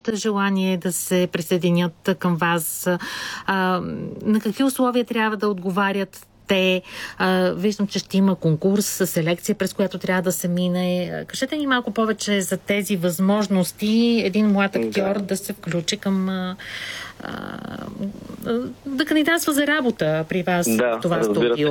желание да се присъединят към вас? На какви условия трябва да отговарят те? Виждам, че ще има конкурс, селекция, през която трябва да се мине. Кажете ни малко повече за тези възможности един млад актьор да се включи към да кандидатства за работа при вас в това студио.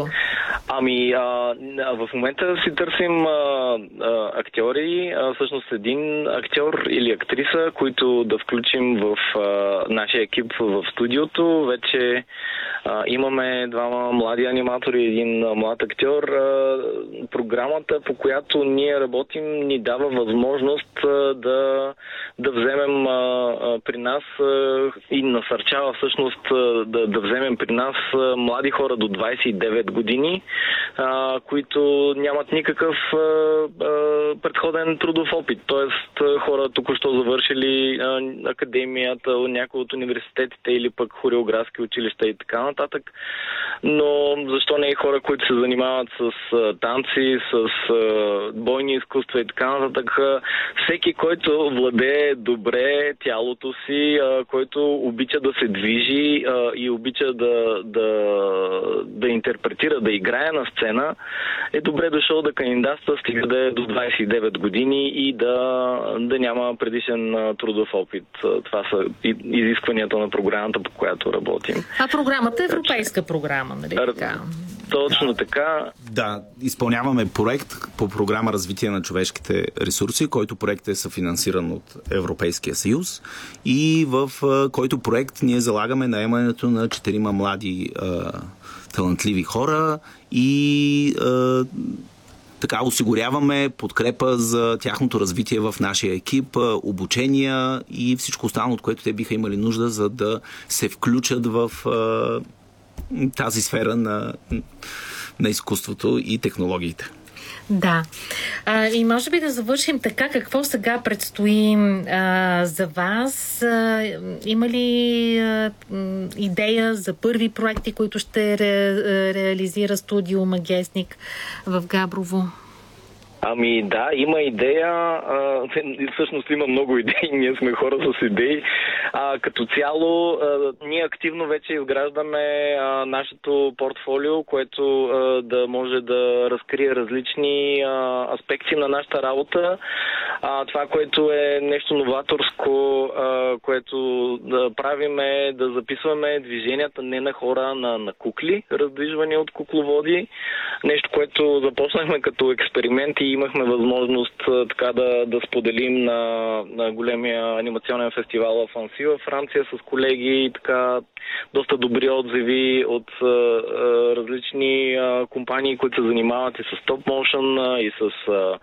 В момента си търсим актьори, всъщност един актьор или актриса, които да включим в нашия екип в студиото. Вече имаме двама млади аниматори и един млад актьор. Програмата, по която ние работим, ни дава възможност да вземем при нас и насърчава всъщност да вземем при нас млади хора до 29 години, които нямат никакъв предходен трудов опит. Тоест хора току-що завършили академията, някои от университетите или пък хореографски училища и така нататък. Но защо не и хора, които се занимават с танци, с бойни изкуства и така нататък. Всеки, който владее добре тялото си, който обича да се движи и обича да интерпретира, да играе на сцена, е добре дошъл да кандидатства, стига да е до 29 години и да няма предишен трудов опит. Това са изискванията на програмата, по която работим. А програмата е европейска програма, нали така? Точно така. Да, изпълняваме проект по програма Развитие на човешките ресурси, който проект е съфинансиран от Европейския съюз и в който проект ние залагаме наемането на 4 млади талантливи хора и така осигуряваме подкрепа за тяхното развитие в нашия екип, обучения и всичко останало, от което те биха имали нужда, за да се включат в тази сфера на изкуството и технологиите. Да. И може би да завършим така, какво сега предстои за вас? Има ли идея за първи проекти, които ще реализира студио Магесник в Габрово? Да, има идея. Всъщност има много идеи. Ние сме хора с идеи. Като цяло, ние активно вече изграждаме нашето портфолио, което да може да разкрие различни аспекти на нашата работа. Това, което е нещо новаторско, което да правим, е да записваме движенията не на хора, на кукли, раздвижвани от кукловоди. Нещо, което започнахме като експеримент и имахме възможност така да споделим на големия анимационен фестивал в Анси във Франция с колеги и така доста добри отзиви от различни компании, които се занимават и с стоп motion, и с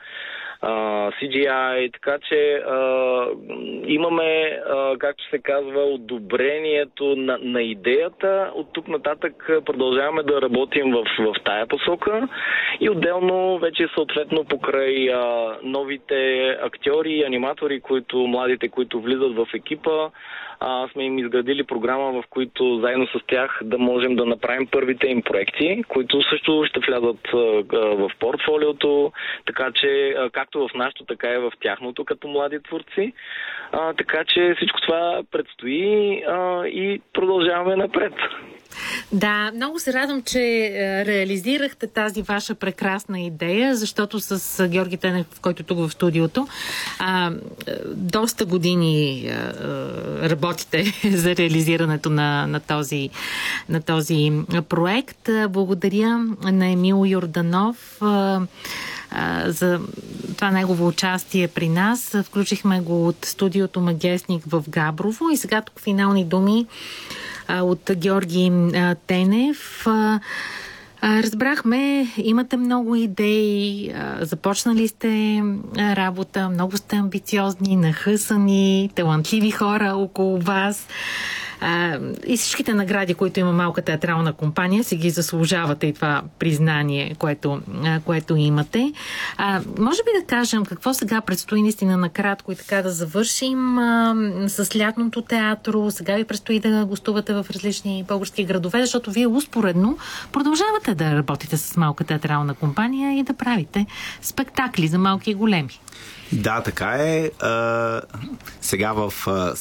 CGI, така че имаме, както се казва, одобрението на идеята. От тук нататък продължаваме да работим в тая посока и отделно вече съответно покрай новите актьори и аниматори, младите, които влизат в екипа, сме им изградили програма, в които заедно с тях да можем да направим първите им проекти, които също ще влязат в портфолиото, така че както в нашото, така и в тяхното като млади творци. Така че всичко това предстои и продължаваме напред. Да, много се радвам, че реализирахте тази ваша прекрасна идея, защото с Георги Тенев, който тук в студиото, доста години работите за реализирането на този проект. Благодаря на Емил Йорданов за това негово участие при нас. Включихме го от студиото Магесник в Габрово и сега тук финални думи от Георги Тенев. Разбрахме, имате много идеи, започнали сте работа, много сте амбициозни, нахъсани, талантливи хора около вас. И всичките награди, които има малка театрална компания, си ги заслужавате и това признание, което имате. Може би да кажем какво сега предстои наистина накратко и така да завършим с лятното театро. Сега ви предстои да гостувате в различни български градове, защото вие успоредно продължавате да работите с малка театрална компания и да правите спектакли за малки и големи. Да, така е. Сега в